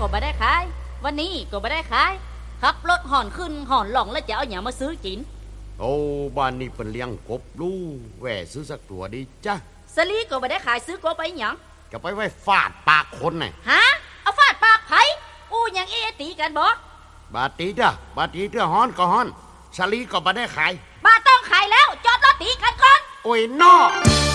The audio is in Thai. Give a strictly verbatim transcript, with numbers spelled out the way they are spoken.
ก็ไม่ได้ขายวันนี้ก็ไม่ได้ขายขับรถห่อนขึ้นห่อนหล่องแล้วจะเอาอย่างมาซื้อกินโอ้บ้านนี้เป็นเลี้ยงกบลูแหวซื้อสักตัวดีจ้ะสลีก็ไม่ได้ขายซื้อกบไปหยังจะไปไว้ฟาดปากคนไงฮะเอาฟาดปากไผอู้ยังเอตีกันบ่บาตีจ้ะบาตีเตื้อฮ้อนก็ฮ้อนสลีก็ไม่ได้ขายบาต้องขายแล้วจอดรถตีกันก่อนโอ้ยนอ